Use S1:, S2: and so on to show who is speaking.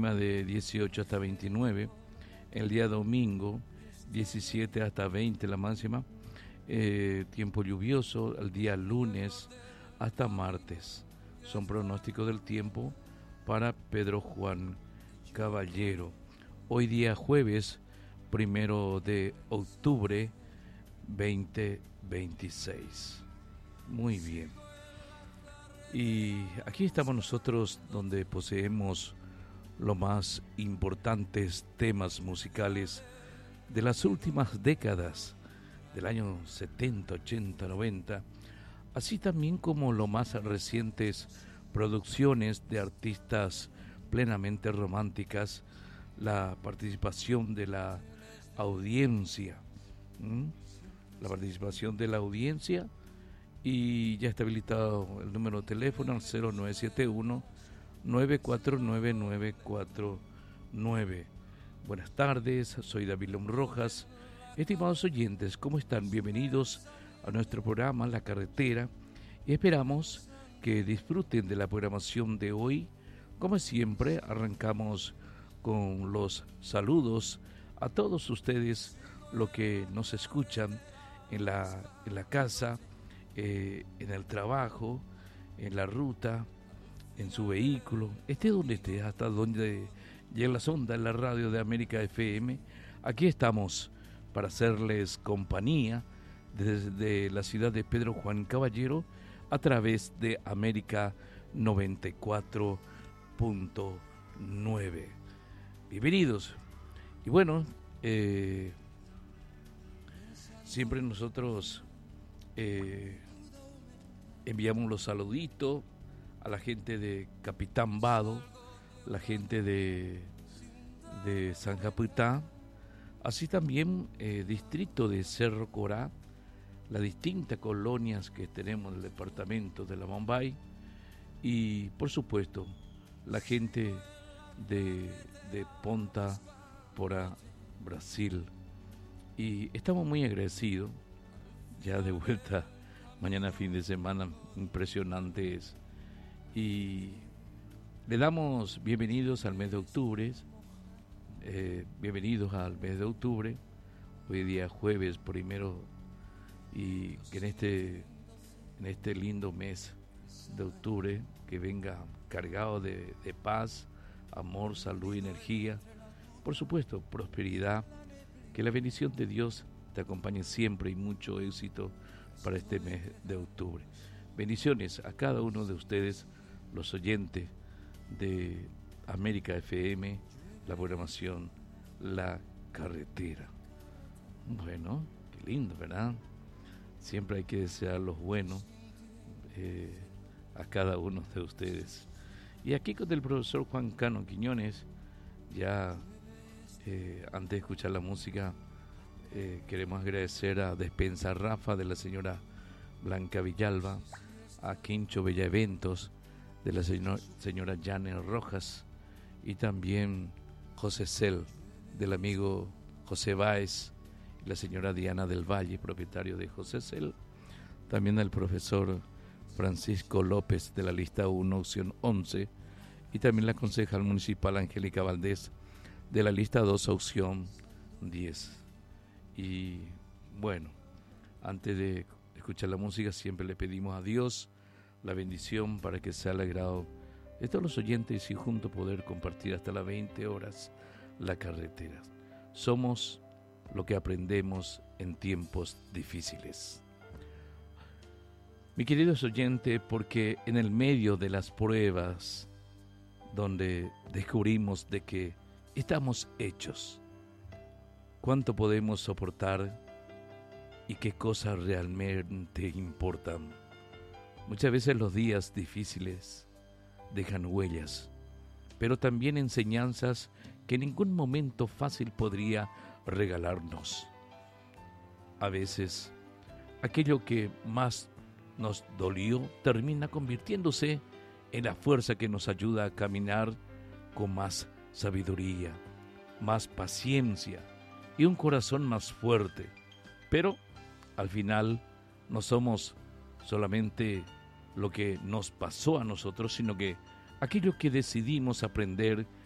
S1: mínima de 18 hasta 29. El día domingo, 17 hasta 20 la máxima. Tiempo lluvioso el día lunes hasta martes. Son pronósticos del tiempo para Pedro Juan Caballero. Hoy día jueves, 1 de octubre 2026. Muy bien. Y aquí estamos nosotros donde poseemos los más importantes temas musicales de las últimas décadas, del año 70, 80, 90, así también como los más recientes producciones de artistas plenamente románticas, la participación de la audiencia, y ya está habilitado el número de teléfono al 0971-949-949. Buenas tardes, soy David Lom Rojas. Estimados oyentes, ¿cómo están? Bienvenidos a nuestro programa La Carretera y esperamos que disfruten de la programación de hoy. Como siempre, arrancamos con los saludos a todos ustedes, los que nos escuchan en la casa, en el trabajo, en la ruta, en su vehículo, esté donde esté, hasta donde lleguen las ondas en la radio de América FM. Aquí estamos para hacerles compañía desde la ciudad de Pedro Juan Caballero a través de América 94.9. Bienvenidos. Y bueno, siempre nosotros enviamos los saluditos a la gente de Capitán Vado, la gente de San Capitán, así también distrito de Cerro Corá, las distintas colonias que tenemos en el departamento de la Bombay, y por supuesto la gente de Ponta Porá, Brasil. Y estamos muy agradecidos, ya de vuelta mañana fin de semana, impresionante es. Y le damos bienvenidos al mes de octubre, hoy día jueves 1, y que en este lindo mes de octubre, que venga cargado de paz, amor, salud y energía, por supuesto, prosperidad, que la bendición de Dios te acompañe siempre y mucho éxito para este mes de octubre. Bendiciones a cada uno de ustedes, los oyentes de América FM, la programación La Carretera. Bueno, qué lindo, ¿verdad? Siempre hay que desear lo bueno a cada uno de ustedes. Y aquí con el profesor Juan Cano Quiñones, ya antes de escuchar la música, queremos agradecer a Despensa Rafa de la señora Blanca Villalba, a Quincho Bella Eventos de la señora Janet Rojas, y también José Cel del amigo José Báez y la señora Diana del Valle, propietario de José Cel. También al profesor Francisco López de la lista 1, opción 11, y también la concejal municipal Angélica Valdés de la lista 2, opción 10. Y bueno, antes de escuchar la música, siempre le pedimos a Dios la bendición para que sea el agrado de todos los oyentes y juntos poder compartir hasta las 20 horas La Carretera. Somos lo que aprendemos en tiempos difíciles. Mi queridos oyentes, porque en el medio de las pruebas, donde descubrimos de que estamos hechos, cuánto podemos soportar y qué cosas realmente importan. Muchas veces los días difíciles dejan huellas, pero también enseñanzas que ningún momento fácil podría regalarnos. A veces, aquello que más nos dolió termina convirtiéndose en la fuerza que nos ayuda a caminar con más sabiduría, más paciencia y un corazón más fuerte. Pero al final no somos solamente lo que nos pasó a nosotros, sino que aquello que decidimos aprender